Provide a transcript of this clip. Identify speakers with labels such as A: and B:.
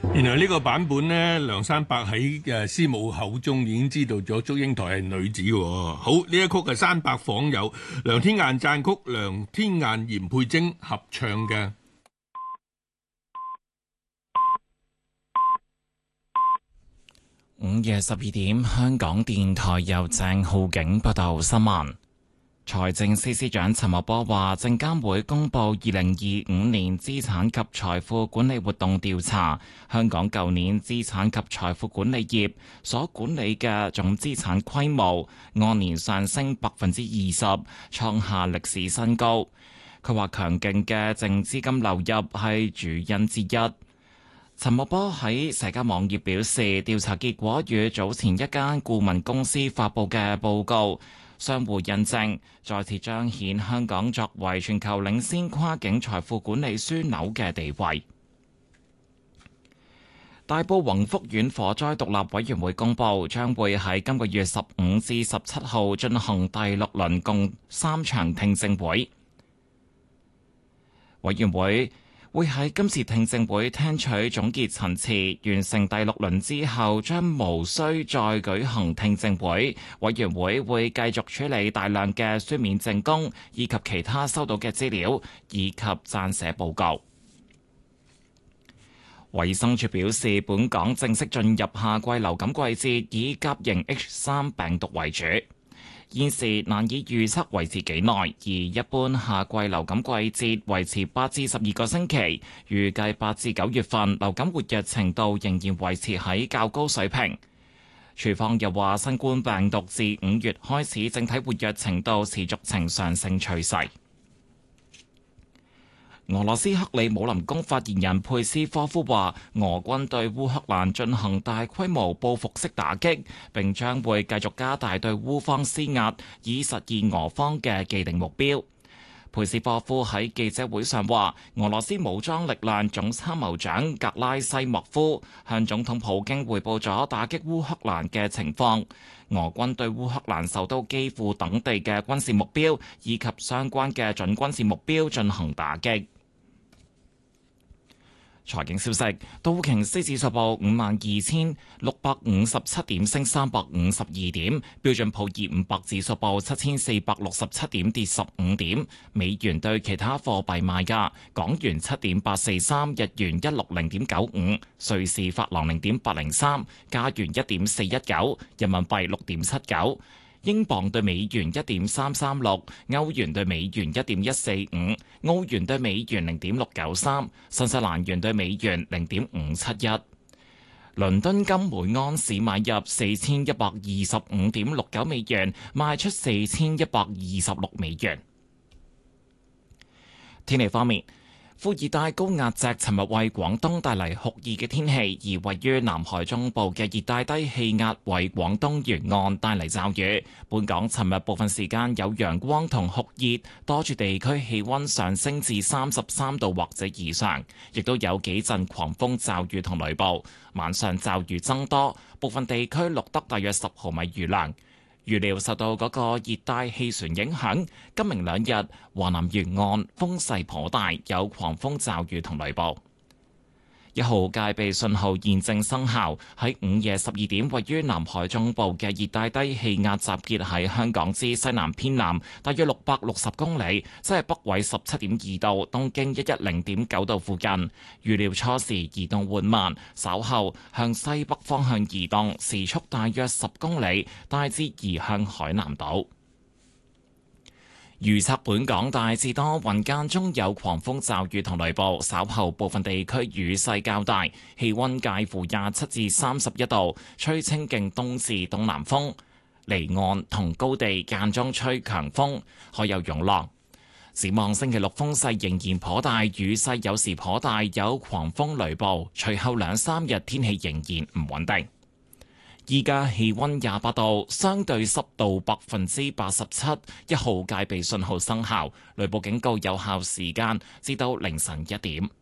A: 原來呢個版本呢，梁山伯喺師母口中已經知道咗祝英台係女子喎。好，呢一曲係山伯訪友，梁天雁撰曲，梁天雁、嚴佩貞合唱嘅。
B: 午夜12點，香港電台由鄭浩景報道新聞。財政司司長陳茂波話，證監會公布2025年資產及財富管理活動調查，香港舊年資產及財富管理業所管理嘅總資產規模按年上升20%，創下歷史新高。佢話強勁嘅淨資金流入係主因之一。陳茂波喺社交網頁表示，調查結果與早前一間顧問公司發布嘅報告相互印證，再次彰顯香港作為全球領先跨境財富管理樞紐嘅地位。大埔宏福苑火災獨立委員會公佈，將會喺今個月15至17號進行第6輪共3場聽證會。委員會喺今次聽證會聽取總結陳詞，完成第6輪之後，將無需再舉行聽證會。委員會會繼續處理大量嘅書面證供，以及其他收到嘅資料，以及撰寫報告。衛生署表示，本港正式進入夏季流感季節，以甲型 H3 病毒為主。現時難以預測維持幾耐，而一般夏季流感季節維持8至12個星期，預計8至9月份流感活躍程度仍然維持喺較高水平。署方又話，新冠病毒自5月開始整體活躍程度持續呈上升趨勢。俄羅斯克里姆林宮發言人佩斯科夫話，俄軍對烏克蘭進行大規模報復式打擊，並將會繼續加大對烏方施壓，以實現俄方嘅既定目標。佩斯科夫喺記者會上話，俄羅斯武裝力量總參謀長格拉西莫夫向總統普京匯報咗打擊烏克蘭嘅情況，俄軍對烏克蘭首都基輔等地嘅軍事目標以及相關嘅準軍事目標進行打擊。財經消息，道瓊斯指數報52,657點，升352點；標準普爾500指數報7,467點，跌15點。美元對其他貨幣賣價：港元7.843，日元160.95，瑞士法郎0.803，加元1.419，人民幣6.79。英鎊對美元1.336，歐元對美元1.145，澳元對美元0.693，新西蘭元對美元0.571。倫敦金每盎司買入4125.69美元，賣出4126美元。天氣方面，副熱帶高壓脊尋日為廣東帶嚟酷熱嘅天氣，而位於南海中部嘅熱帶低氣壓為廣東沿岸帶嚟驟雨。本港尋日部分時間有陽光同酷熱，多處地區氣溫上升至33度或者以上，亦都有幾陣狂風驟雨同雷暴。晚上驟雨增多，部分地區錄得大約10毫米雨量。預料受到嗰個熱帶氣旋影響，今明兩日華南沿岸風勢頗大，有狂風驟雨同雷暴。1號戒備信號現正生效。喺午夜12點，位於南海中部嘅熱帶低氣壓集結喺香港之西南偏南，大約660公里，即係北緯17.2度、東經110.9度附近。預料初時移動緩慢，稍後向西北方向移動，時速大約10公里，大致移向海南島。預測本港大致多雲，間中有狂風驟雨同雷暴，稍後部分地區雨勢較大，氣溫介乎27至31度，吹清勁東至東南風，離岸同高地間中吹強風，海有湧浪。展望星期六風勢仍然頗大，雨勢有時頗大，有狂風雷暴，隨後2、3日天氣仍然唔穩定。依家氣溫28度，相對濕度87%，1號戒備信號生效，雷暴警告有效時間至到凌晨1點。